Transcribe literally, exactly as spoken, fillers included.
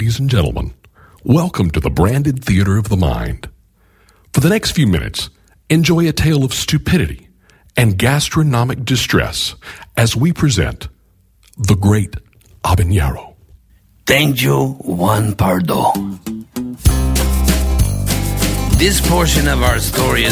ladies and gentlemen, welcome to the Branded Theater of the Mind. For the next few minutes, enjoy a tale of stupidity and gastronomic distress as we present The Great Habanero. Thank you, Juan Pardo. This portion of our story is